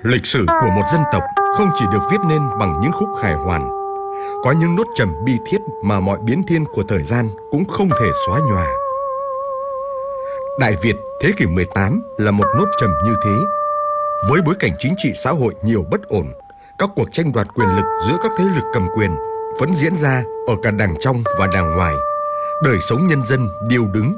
Lịch sử của một dân tộc không chỉ được viết nên bằng những khúc hài hoàn, có những nốt trầm bi thiết mà mọi biến thiên của thời gian cũng không thể xóa nhòa. Đại Việt thế kỷ 18 là một nốt trầm như thế. Với bối cảnh chính trị xã hội nhiều bất ổn, các cuộc tranh đoạt quyền lực giữa các thế lực cầm quyền vẫn diễn ra ở cả đảng trong và đảng ngoài. Đời sống nhân dân điêu đứng.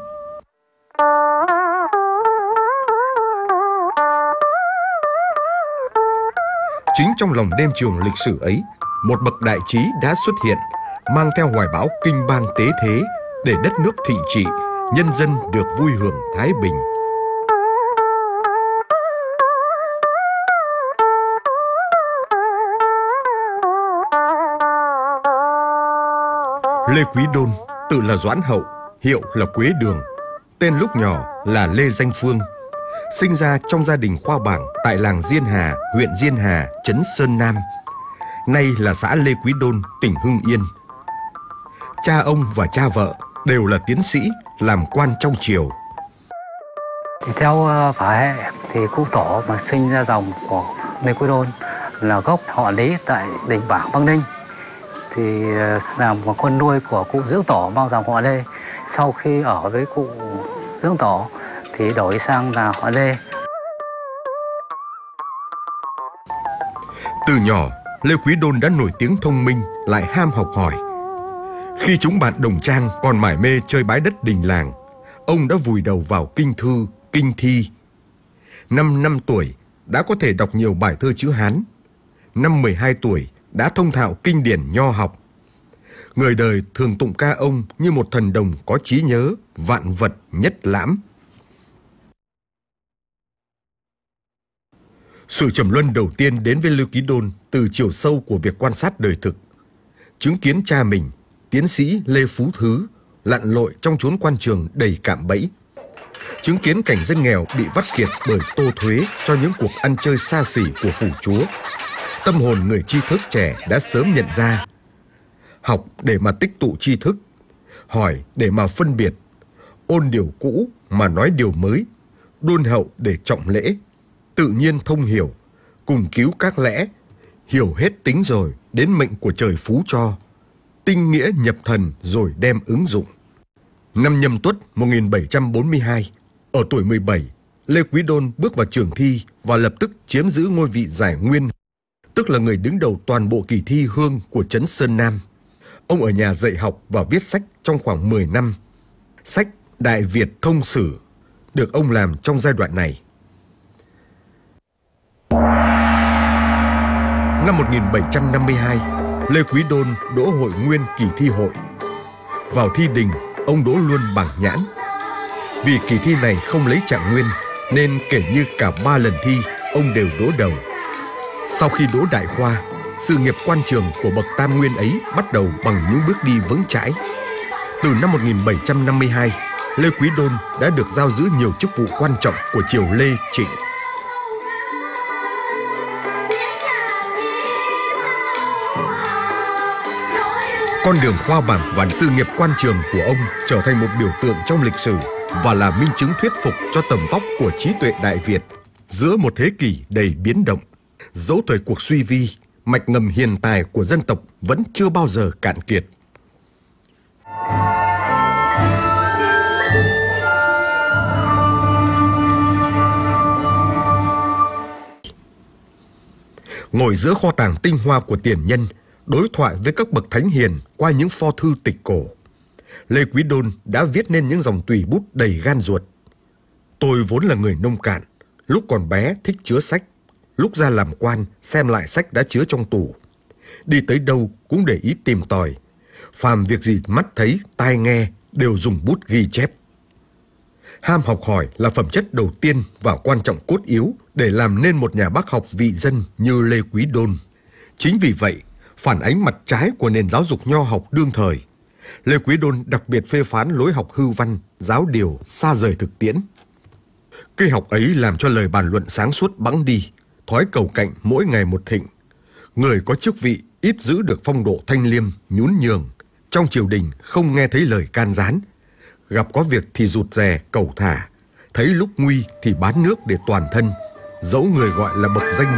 Chính trong lòng đêm trường lịch sử ấy, một bậc đại trí đã xuất hiện, mang theo hoài bão kinh bang tế thế để đất nước thịnh trị, nhân dân được vui hưởng thái bình. Lê Quý Đôn, tự là Doãn Hậu, hiệu là Quế Đường, tên lúc nhỏ là Lê Danh Phương. Sinh ra trong gia đình khoa bảng tại làng Diên Hà, huyện Diên Hà, trấn Sơn Nam, nay là xã Lê Quý Đôn, tỉnh Hưng Yên. Cha ông và cha vợ đều là tiến sĩ, làm quan trong triều. Theo phả hệ thì cụ tổ mà sinh ra dòng của Lê Quý Đôn là gốc họ Lý tại Đình Bảng, Bắc Ninh. Thì làm một con nuôi của cụ Dưỡng Tổ mang dòng họ Lê. Sau khi ở với cụ Dưỡng Tổ thì đổi sang là họ Lê. Từ nhỏ, Lê Quý Đôn đã nổi tiếng thông minh, lại ham học hỏi. Khi chúng bạn đồng trang còn mải mê chơi bái đất đình làng, ông đã vùi đầu vào kinh thư, kinh thi. Năm tuổi đã có thể đọc nhiều bài thơ chữ Hán. Năm 12 tuổi đã thông thạo kinh điển nho học. Người đời thường tụng ca ông như một thần đồng có trí nhớ, vạn vật nhất lãm. Sự trầm luân đầu tiên đến với Lê Quý Đôn từ chiều sâu của việc quan sát đời thực. Chứng kiến cha mình, tiến sĩ Lê Phú Thứ, lặn lội trong chốn quan trường đầy cạm bẫy. Chứng kiến cảnh dân nghèo bị vắt kiệt bởi tô thuế cho những cuộc ăn chơi xa xỉ của phủ chúa. Tâm hồn người tri thức trẻ đã sớm nhận ra: học để mà tích tụ tri thức, hỏi để mà phân biệt, ôn điều cũ mà nói điều mới, đôn hậu để trọng lễ, tự nhiên thông hiểu, cùng cứu các lẽ, hiểu hết tính rồi đến mệnh của trời phú cho, tinh nghĩa nhập thần rồi đem ứng dụng. Năm Nhâm Tuất 1742, ở tuổi 17, Lê Quý Đôn bước vào trường thi và lập tức chiếm giữ ngôi vị giải nguyên, tức là người đứng đầu toàn bộ kỳ thi hương của trấn Sơn Nam. Ông ở nhà dạy học và viết sách trong khoảng 10 năm. Sách Đại Việt Thông Sử được ông làm trong giai đoạn này. Năm 1752, Lê Quý Đôn đỗ Hội Nguyên kỳ thi hội. Vào thi đình, ông đỗ luôn bảng nhãn. Vì kỳ thi này không lấy trạng nguyên, nên kể như cả 3 lần thi, ông đều đỗ đầu. Sau khi đỗ đại khoa, sự nghiệp quan trường của bậc tam nguyên ấy bắt đầu bằng những bước đi vững chãi. Từ năm 1752, Lê Quý Đôn đã được giao giữ nhiều chức vụ quan trọng của triều Lê Trịnh. Con đường khoa bảng và sự nghiệp quan trường của ông trở thành một biểu tượng trong lịch sử và là minh chứng thuyết phục cho tầm vóc của trí tuệ Đại Việt giữa một thế kỷ đầy biến động. Dẫu thời cuộc suy vi, mạch ngầm hiền tài của dân tộc vẫn chưa bao giờ cạn kiệt. Ngồi giữa kho tàng tinh hoa của tiền nhân, đối thoại với các bậc thánh hiền qua những pho thư tịch cổ, Lê Quý Đôn đã viết nên những dòng tùy bút đầy gan ruột. Tôi vốn là người nông cạn, lúc còn bé thích chứa sách, lúc ra làm quan xem lại sách đã chứa trong tủ. Đi tới đâu cũng để ý tìm tòi, phàm việc gì mắt thấy, tai nghe đều dùng bút ghi chép. Ham học hỏi là phẩm chất đầu tiên và quan trọng cốt yếu để làm nên một nhà bác học vị dân như Lê Quý Đôn. Chính vì vậy, phản ánh mặt trái của nền giáo dục nho học đương thời, Lê Quý Đôn đặc biệt phê phán lối học hư văn, giáo điều, xa rời thực tiễn. Cây học ấy làm cho lời bàn luận sáng suốt bẵng đi, thói cầu cạnh mỗi ngày một thịnh. Người có chức vị ít giữ được phong độ thanh liêm, nhún nhường. Trong triều đình không nghe thấy lời can gián. Gặp có việc thì rụt rè, cẩu thả. Thấy lúc nguy thì bán nước để toàn thân. Dẫu người gọi là bậc danh